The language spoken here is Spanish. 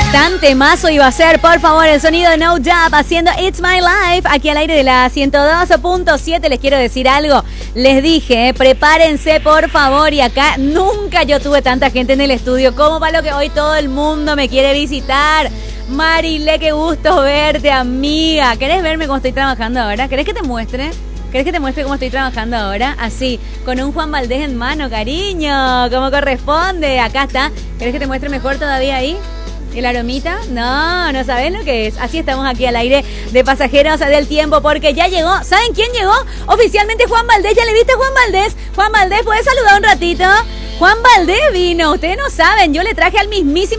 Tan temazo iba a ser, por favor, el sonido de No Doubt haciendo It's My Life aquí al aire de la 102.7. Les quiero decir algo, les dije, prepárense por favor, y acá nunca yo tuve tanta gente en el estudio como para lo que hoy todo el mundo me quiere visitar. Marile, qué gusto verte, amiga. ¿Querés verme cómo estoy trabajando ahora? ¿Querés que te muestre? ¿Querés que te muestre cómo estoy trabajando ahora? Así, con un Juan Valdés en mano, cariño, como corresponde. Acá está. ¿Querés que te muestre mejor todavía ahí? ¿El aromita? No, no sabés lo que es. Así estamos aquí al aire de Pasajeros del Tiempo, porque ya llegó. ¿Saben quién llegó? Oficialmente Juan Valdés. ¿Ya le viste a Juan Valdés? Juan Valdés, ¿puedes saludar un ratito? Juan Valdés vino. Ustedes no saben, yo le traje al mismísimo